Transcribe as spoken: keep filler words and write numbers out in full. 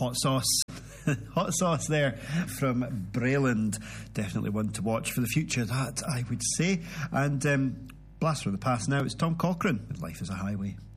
Hot Sauce. Hot Sauce there from Brayland. Definitely one to watch for the future, that I would say. And um, blast from the past now, it's Tom Cochrane with Life is a Highway.